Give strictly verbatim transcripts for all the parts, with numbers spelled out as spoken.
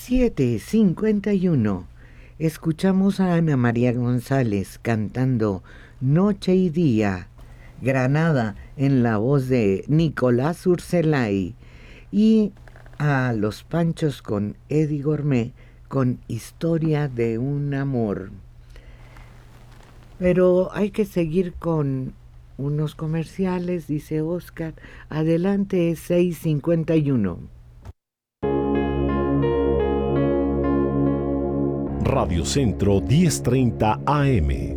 siete cincuenta y uno. Escuchamos a Ana María González cantando Noche y Día, Granada, en la voz de Nicolás Urselay, y a Los Panchos con Eddie Gourmet con Historia de un Amor. Pero hay que seguir con unos comerciales, dice Oscar. Adelante, seis cincuenta y uno. Radio Centro diez treinta A M.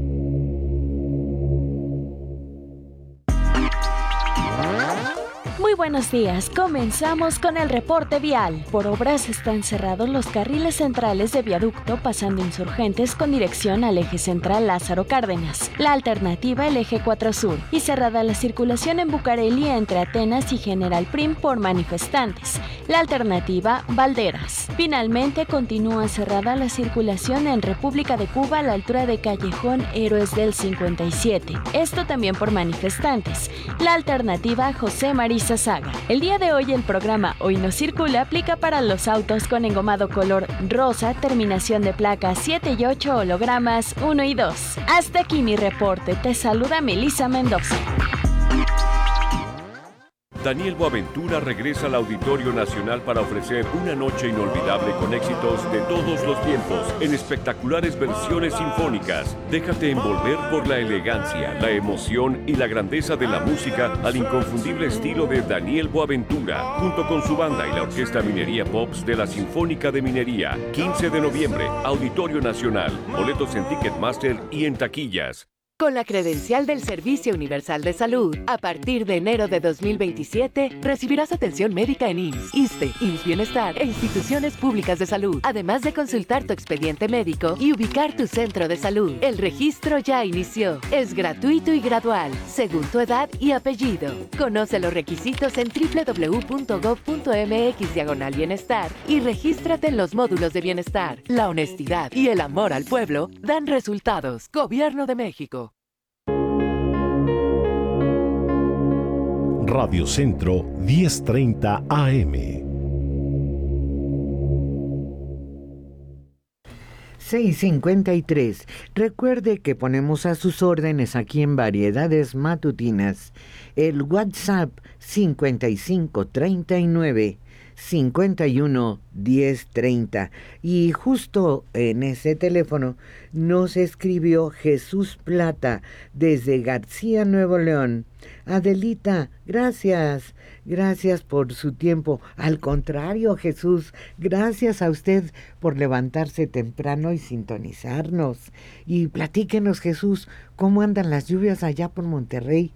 Muy buenos días, comenzamos con el reporte vial. Por obras están cerrados los carriles centrales de viaducto pasando Insurgentes con dirección al eje central Lázaro Cárdenas, la alternativa el eje cuatro Sur, y cerrada la circulación en Bucareli entre Atenas y General Prim por manifestantes, la alternativa Valderas. Finalmente continúa cerrada la circulación en República de Cuba a la altura de Callejón Héroes del cincuenta y siete, esto también por manifestantes, la alternativa José Marisa Saga. El día de hoy el programa Hoy no circula aplica para los autos con engomado color rosa, terminación de placas siete y ocho, hologramas uno y dos. Hasta aquí mi reporte, te saluda Melissa Mendoza. Daniel Boaventura regresa al Auditorio Nacional para ofrecer una noche inolvidable con éxitos de todos los tiempos en espectaculares versiones sinfónicas. Déjate envolver por la elegancia, la emoción y la grandeza de la música al inconfundible estilo de Daniel Boaventura, junto con su banda y la Orquesta Minería Pops de la Sinfónica de Minería. quince de noviembre, Auditorio Nacional. Boletos en Ticketmaster y en taquillas. Con la credencial del Servicio Universal de Salud, a partir de enero de dos mil veintisiete, recibirás atención médica en I M S S, ISSSTE, I M S S Bienestar e instituciones públicas de salud, además de consultar tu expediente médico y ubicar tu centro de salud. El registro ya inició. Es gratuito y gradual, según tu edad y apellido. Conoce los requisitos en doble u doble u doble u punto gob punto eme equis diagonal bienestar y regístrate en los módulos de bienestar. La honestidad y el amor al pueblo dan resultados. Gobierno de México. Radio Centro diez treinta A M. seis cincuenta y tres. Recuerde que ponemos a sus órdenes aquí en Variedades Matutinas el WhatsApp cincuenta y cinco treinta y nueve cincuenta y uno diez treinta, y justo en ese teléfono nos escribió Jesús Plata desde García, Nuevo León. Adelita, gracias, gracias por su tiempo. Al contrario, Jesús, gracias a usted por levantarse temprano y sintonizarnos. Y platíquenos, Jesús, ¿cómo andan las lluvias allá por Monterrey?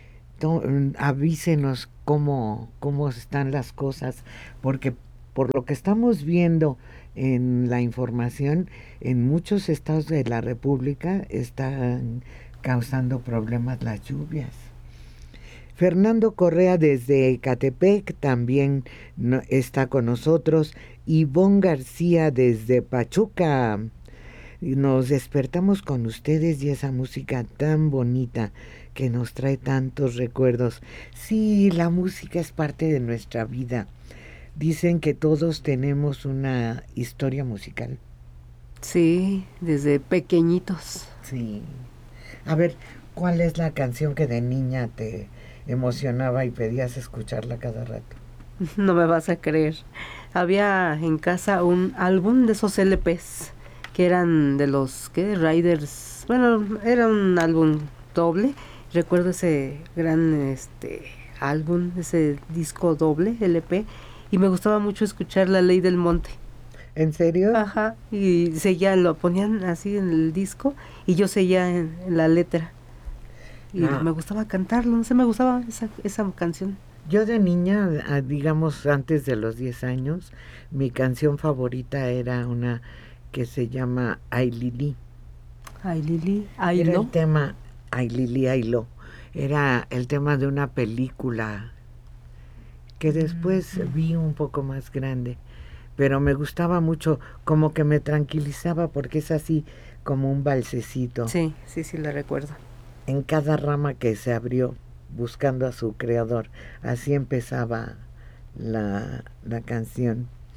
Avísenos cómo, cómo están las cosas, porque por lo que estamos viendo en la información, en muchos estados de la República están causando problemas las lluvias. Fernando Correa desde Ecatepec también no, está con nosotros. Ivonne García desde Pachuca. Nos despertamos con ustedes y esa música tan bonita que nos trae tantos recuerdos. Sí, la música es parte de nuestra vida. Dicen que todos tenemos una historia musical. Sí, desde pequeñitos. Sí. A ver, ¿cuál es la canción que de niña te emocionaba y pedías escucharla cada rato? No me vas a creer. Había en casa un álbum de esos L Pes que eran de los, ¿qué? Riders. Bueno, era un álbum doble. Recuerdo ese gran este álbum, ese disco doble, L P, y me gustaba mucho escuchar La Ley del Monte. ¿En serio? Ajá, y seguía, lo ponían así en el disco, y yo seguía en, en la letra. Y ah. me gustaba cantarlo, no sé, me gustaba esa, esa canción. Yo de niña, digamos antes de los diez años, mi canción favorita era una que se llama Ay Lili. Ay Lili, Ay Era Lo. el tema... Ay, Lili, ay, lo. Era el tema de una película que después mm-hmm. vi un poco más grande, pero me gustaba mucho, como que me tranquilizaba porque es así como un balsecito. Sí, sí, sí, la recuerdo. En cada rama que se abrió buscando a su creador, así empezaba la, la canción.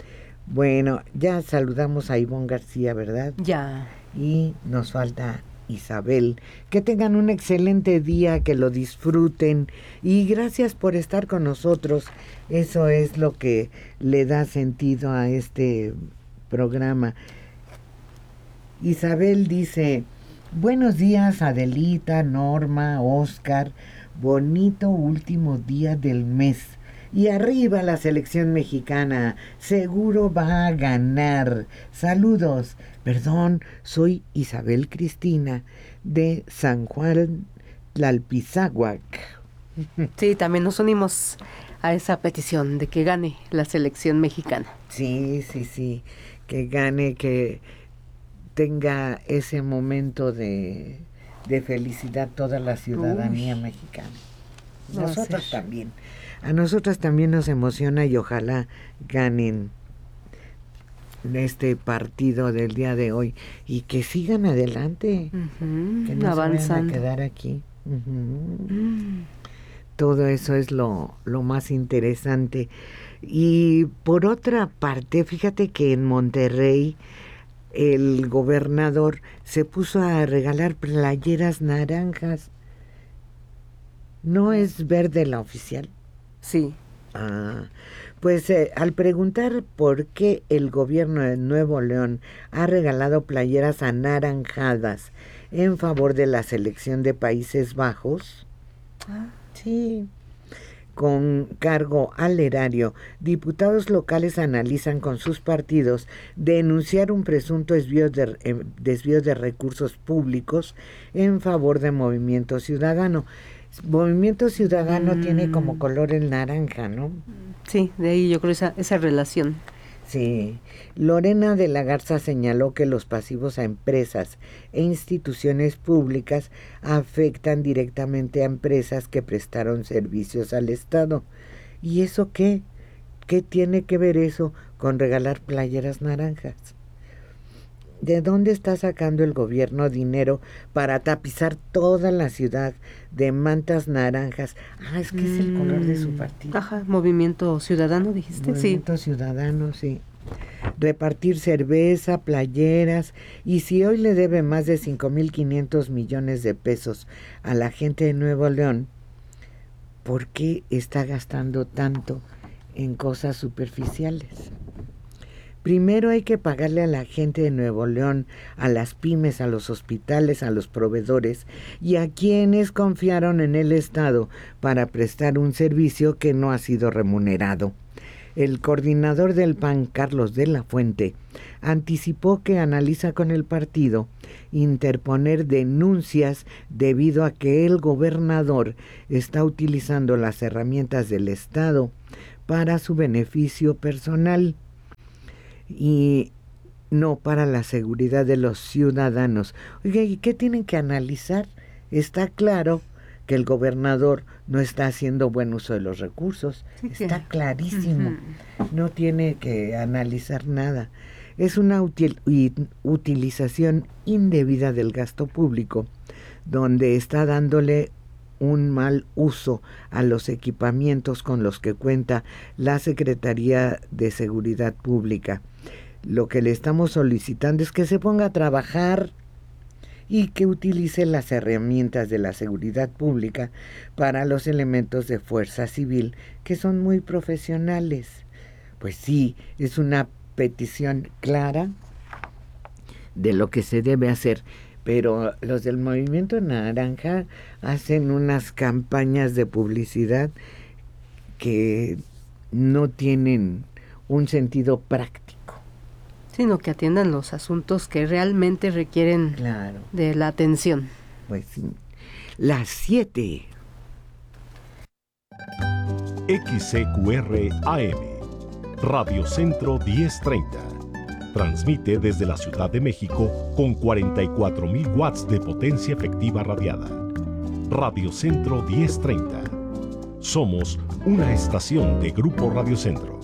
Bueno, ya saludamos a Ivonne García, ¿verdad? Ya. Y nos falta Isabel. Que tengan un excelente día, que lo disfruten y gracias por estar con nosotros. Eso es lo que le da sentido a este programa. Isabel dice: buenos días, Adelita, Norma, Oscar, bonito último día del mes. Y arriba la selección mexicana, seguro va a ganar. Saludos. Perdón, soy Isabel Cristina de San Juan Tlalpizáhuac. Sí, también nos unimos a esa petición de que gane la selección mexicana. Sí, sí, sí, que gane, que tenga ese momento de, de felicidad toda la ciudadanía Uy. mexicana. Nosotros también. A nosotras también nos emociona y ojalá ganen este partido del día de hoy y que sigan adelante, uh-huh, que no avanzando. Se vayan a quedar aquí. Uh-huh. Mm. Todo eso es lo, lo más interesante. Y por otra parte, fíjate que en Monterrey el gobernador se puso a regalar playeras naranjas. ¿No es verde la oficial? Sí. Ah, pues eh, al preguntar por qué el gobierno de Nuevo León ha regalado playeras anaranjadas en favor de la selección de Países Bajos, ah. sí, con cargo al erario, diputados locales analizan con sus partidos denunciar un presunto desvío de, eh, desvío de recursos públicos en favor de Movimiento Ciudadano. Movimiento Ciudadano mm. tiene como color el naranja, ¿no? Sí, de ahí yo creo esa, esa relación. Sí. Lorena de la Garza señaló que los pasivos a empresas e instituciones públicas afectan directamente a empresas que prestaron servicios al Estado. ¿Y eso qué? ¿Qué tiene que ver eso con regalar playeras naranjas? ¿De dónde está sacando el gobierno dinero para tapizar toda la ciudad de mantas naranjas? Ah, es que mm. es el color de su partido. Ajá, Movimiento Ciudadano, dijiste. Movimiento sí. Ciudadano, sí. Repartir cerveza, playeras, y si hoy le debe más de cinco mil quinientos millones de pesos a la gente de Nuevo León, ¿por qué está gastando tanto en cosas superficiales? Primero hay que pagarle a la gente de Nuevo León, a las pymes, a los hospitales, a los proveedores y a quienes confiaron en el Estado para prestar un servicio que no ha sido remunerado. El coordinador del P A N, Carlos de la Fuente, anticipó que analiza con el partido interponer denuncias debido a que el gobernador está utilizando las herramientas del Estado para su beneficio personal y no para la seguridad de los ciudadanos. Oiga, ¿y qué tienen que analizar? Está claro que el gobernador no está haciendo buen uso de los recursos. Sí, está que... clarísimo. Uh-huh. No tiene que analizar nada. Es una util- utilización indebida del gasto público, donde está dándole un mal uso a los equipamientos con los que cuenta la Secretaría de Seguridad Pública. Lo que le estamos solicitando es que se ponga a trabajar y que utilice las herramientas de la seguridad pública para los elementos de fuerza civil, que son muy profesionales. Pues sí, es una petición clara de lo que se debe hacer. Pero los del Movimiento Naranja hacen unas campañas de publicidad que no tienen un sentido práctico. Sino que atiendan los asuntos que realmente requieren claro. de la atención. Pues sí. Las siete. X C Q R A M, Radio Centro diez treinta. Transmite desde la Ciudad de México con cuarenta y cuatro mil watts de potencia efectiva radiada. Radio Centro diez treinta. Somos una estación de Grupo Radio Centro.